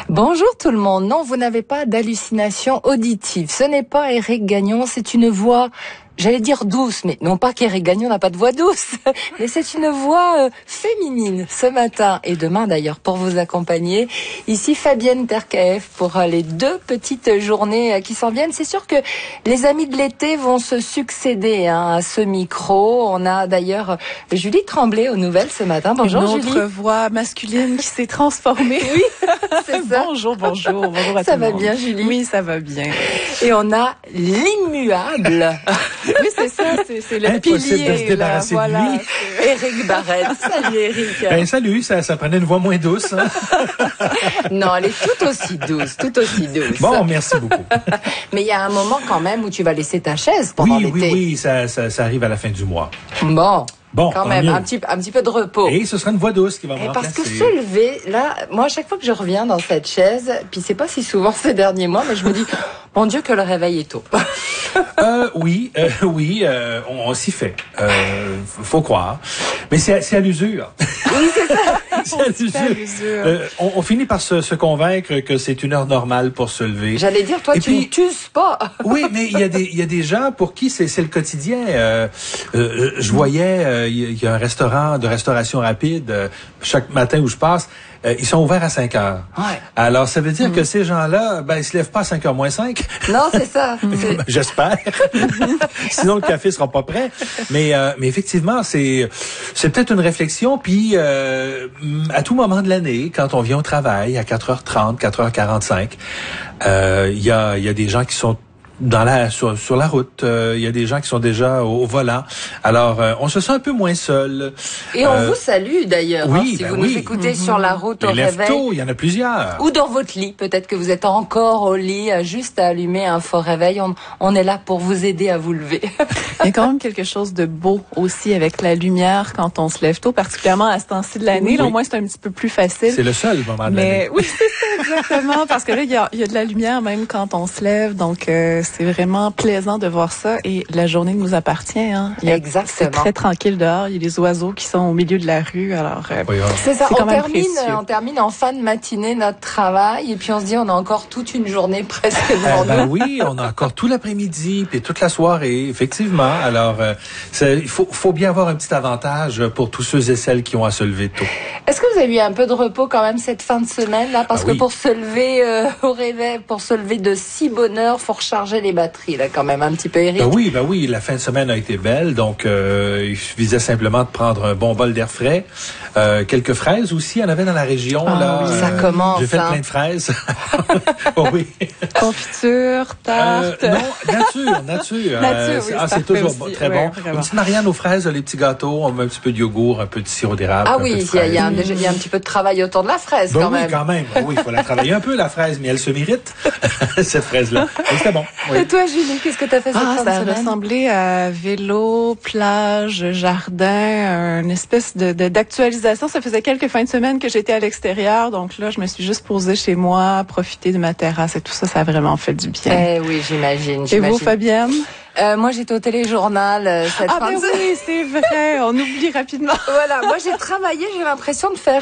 Bonjour tout le monde. Non, vous n'avez pas d'hallucination auditive. Ce n'est pas Éric Gagnon, c'est une voix, j'allais dire douce, mais non pas qu'Éric Gagnon n'a pas de voix douce, mais c'est une voix féminine ce matin et demain d'ailleurs pour vous accompagner. Ici Fabienne Terkaef pour les 2 petites journées qui s'en viennent. C'est sûr que les amis de l'été vont se succéder à ce micro. On a d'ailleurs Julie Tremblay aux nouvelles ce matin. Bonjour Julie. Une autre voix masculine qui s'est transformée. Oui, c'est ça. Bonjour à ça tout le monde. Ça va bien Julie? Oui, ça va bien. Et on a l'immuable. Oui, c'est ça, c'est le pilier. De se débarrasser là, voilà, de lui. Éric Barrette. Salut Éric. Ben salut, ça prenait une voix moins douce. Hein? Non, elle est tout aussi douce, tout aussi douce. Bon, merci beaucoup. Mais il y a un moment quand même où tu vas laisser ta chaise pendant l'été. Oui, ça arrive à la fin du mois. Bon, quand même, un petit peu de repos. Et ce sera une voix douce qui va me remplacer. Parce que se lever, là, moi, à chaque fois que je reviens dans cette chaise, puis c'est pas si souvent ces derniers mois, mais je me dis, mon Dieu, que le réveil est tôt. Oui, on s'y fait. Faut croire. Mais c'est à l'usure. Oui, c'est ça. C'est à l'usure. On finit par se convaincre que c'est une heure normale pour se lever. J'allais dire, toi, tu ne t'uses pas. Oui, mais il y a des gens pour qui c'est le quotidien. Je voyais, il y a un restaurant de restauration rapide chaque matin où je passe. Ils sont ouverts à 5 heures. Ouais. Alors, ça veut dire que ces gens-là, ils se lèvent pas à 5h moins 5. Non, c'est ça. J'espère. Sinon, le café sera pas prêt. Mais effectivement, c'est peut-être une réflexion. Puis, à tout moment de l'année, quand on vient au travail, à 4h30, 4h45, il y a des gens qui sont sur la route, il y a des gens qui sont déjà au volant. Alors, on se sent un peu moins seul. Et on vous salue d'ailleurs, oui, si vous nous écoutez sur la route au réveil. Il y en a plusieurs. Ou dans votre lit, peut-être que vous êtes encore au lit, juste à allumer un faux réveil. On est là pour vous aider à vous lever. Il y a quand même quelque chose de beau aussi avec la lumière quand on se lève tôt, particulièrement à ce temps-ci de l'année. Oui. Là, au moins, c'est un petit peu plus facile. C'est le seul moment de l'année. Oui, c'est ça, exactement. Parce que là, il y a de la lumière même quand on se lève. Donc, c'est vraiment plaisant de voir ça. Et la journée nous appartient. Hein. Exactement. C'est très tranquille dehors. Il y a des oiseaux qui sont au milieu de la rue. Alors, c'est ça. On termine en fin de matinée notre travail. Et puis, on se dit, on a encore toute une journée presque devant nous. Oui, on a encore tout l'après-midi puis toute la soirée, effectivement. Alors, il faut bien avoir un petit avantage pour tous ceux et celles qui ont à se lever tôt. Est-ce que vous avez eu un peu de repos quand même cette fin de semaine là, parce que pour se lever au réveil, pour se lever de si bonne heure, faut recharger les batteries là quand même un petit peu, Éric. Oui, la fin de semaine a été belle, donc il suffisait simplement de prendre un bon bol d'air frais, quelques fraises aussi, il y en avait dans la région là. Ça commence. J'ai fait plein de fraises. Oui. Confiture, tarte. Non, nature. C'est toujours aussi, très bon. Vraiment. Une petite Marianne aux fraises, les petits gâteaux, on met un petit peu de yogourt, un peu de sirop d'érable. Ah oui, il y a un petit peu de travail autour de la fraise quand même. Oui, quand même. Oui, il faut la travailler un peu la fraise, mais elle se mérite cette fraise-là. C'était bon. Oui. Et toi, Julie, qu'est-ce que tu as fait cette fin de semaine? Ça ressemblait à vélo, plage, jardin, une espèce d'actualisation. Ça faisait quelques fins de semaine que j'étais à l'extérieur, donc là, je me suis juste posée chez moi, profiter de ma terrasse et tout ça, ça a vraiment fait du bien. Eh oui, j'imagine. Et vous, Fabienne? Moi, j'étais au téléjournal cette fin de semaine. Oui, c'est vrai, on oublie rapidement. Voilà, moi j'ai travaillé, j'ai l'impression de faire